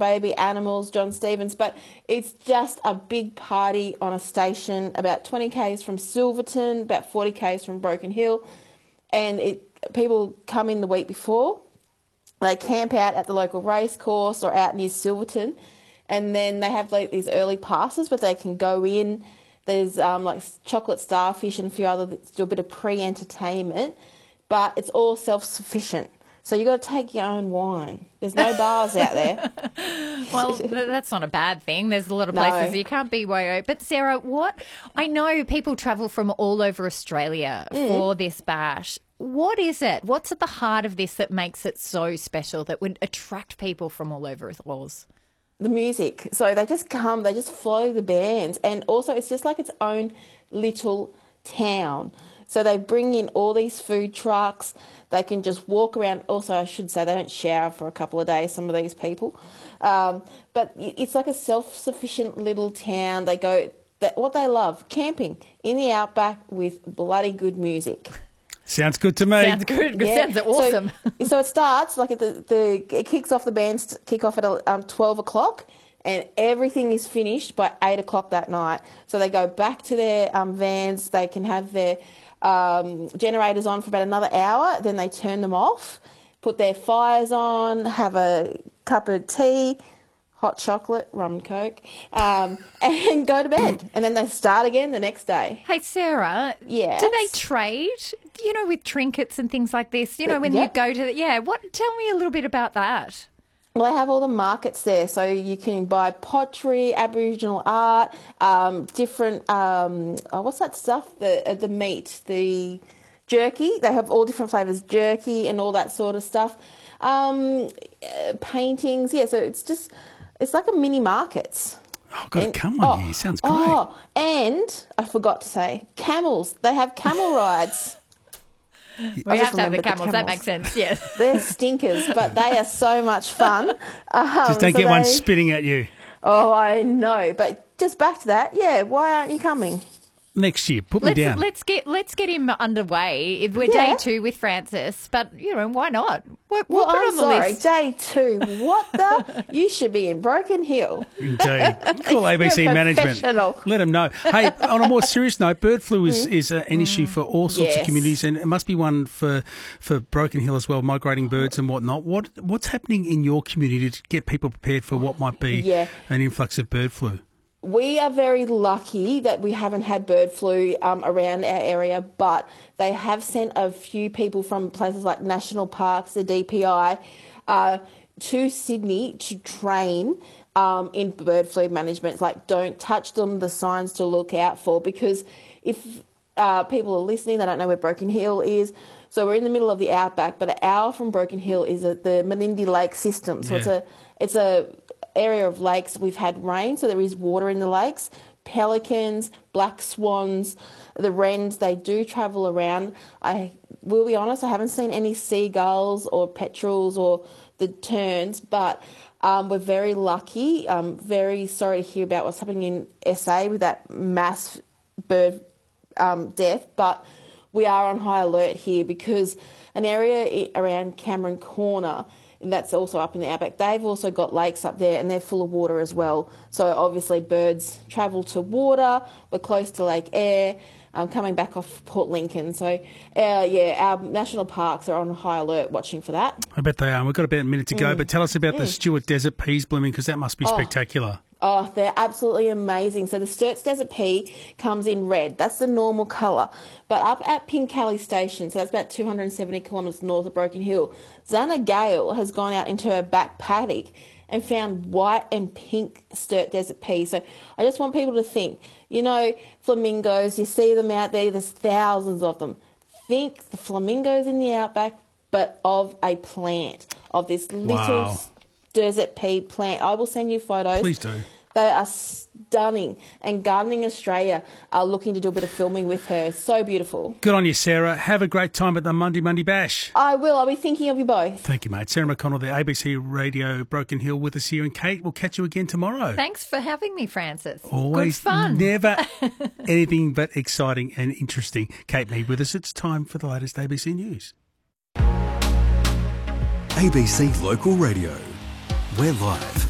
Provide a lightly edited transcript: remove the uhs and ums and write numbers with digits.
Baby, Animals, John Stevens, but it's just a big party on a station about 20 k's from Silverton, about 40 k's from Broken Hill, and people come in the week before. They camp out at the local race course or out near Silverton, and then they have like these early passes where they can go in. There's like chocolate starfish and a few other that do a bit of pre-entertainment, but it's all self-sufficient. So you've got to take your own wine. There's no bars out there. Well, that's not a bad thing. There's a lot of places you can't BYO. But Sarah, I know people travel from all over Australia for this bash. What is it? What's at the heart of this that makes it so special that would attract people from all over Oz? The music. So they just come, they just follow the bands. And also it's just like its own little town. So they bring in all these food trucks. They can just walk around. Also, I should say they don't shower for a couple of days, some of these people. But it's like a self-sufficient little town. They go, what they love, camping in the outback with bloody good music. Sounds good to me. Sounds good. Yeah. Sounds awesome. So it starts like it kicks off. The bands kick off at 12 o'clock, and everything is finished by 8 o'clock that night. So they go back to their vans. They can have their generators on for about another hour. Then they turn them off, put their fires on, have a cup of tea, hot chocolate, rum and coke, and go to bed. And then they start again the next day. Hey, Sarah, yes. Do they trade, with trinkets and things like this? You go to tell me a little bit about that. Well, they have all the markets there, so you can buy pottery, Aboriginal art, different, what's that stuff? The meat, the jerky. They have all different flavours, jerky and all that sort of stuff. Paintings, so it's like a mini markets. Oh, I've got to come one year. Sounds great. Oh, and I forgot to say, camels. They have camel rides. We have to have the camels. That makes sense, yes. They're stinkers, but they are so much fun. Just don't get one spitting at you. Oh, I know. But just back to that, why aren't you coming? Next year, put me down. Let's get him underway. We're day 2 with Francis, but why not? We'll put it on the list. Day 2. What the? You should be in Broken Hill. Indeed. Call ABC Management. Let them know. Hey, on a more serious note, bird flu is an issue for all sorts of communities, and it must be one for Broken Hill as well, migrating birds and whatnot. What's happening in your community to get people prepared for what might be an influx of bird flu? We are very lucky that we haven't had bird flu around our area, but they have sent a few people from places like national parks, the DPI, to Sydney to train in bird flu management. It's like, don't touch them, the signs to look out for, because if people are listening, they don't know where Broken Hill is. So we're in the middle of the outback, but an hour from Broken Hill is the Menindee Lake system. So it's a area of lakes. We've had rain, so there is water in the lakes. Pelicans, black swans, the wrens, they do travel around. I will be honest, I haven't seen any seagulls or petrels or the terns, but we're very lucky. Very sorry to hear about what's happening in SA with that mass bird death, but we are on high alert here because an area around Cameron Corner, and that's also up in the outback, they've also got lakes up there and they're full of water as well. So obviously birds travel to water. We're close to Lake Eyre, coming back off Port Lincoln. So, our national parks are on high alert watching for that. I bet they are. We've got about a minute to go, but tell us about the Stuart Desert peas blooming, because that must be spectacular. Oh, they're absolutely amazing. So the Sturt's Desert Pea comes in red. That's the normal colour. But up at Pinkelly Station, so that's about 270 kilometres north of Broken Hill, Zana Gale has gone out into her back paddock and found white and pink Sturt Desert Pea. So I just want people to think, flamingos, you see them out there, there's thousands of them. Think the flamingos in the outback, but of a plant, of this little desert pea plant. I will send you photos. Please do. They are stunning. And Gardening Australia are looking to do a bit of filming with her. So beautiful. Good on you, Sarah. Have a great time at the Monday Bash. I will. I'll be thinking of you both. Thank you, mate. Sarah McConnell, the ABC Radio Broken Hill with us here. And Kate, we'll catch you again tomorrow. Thanks for having me, Francis. Always good fun. Never anything but exciting and interesting. Kate Mead with us. It's time for the latest ABC News. ABC Local Radio. We're live.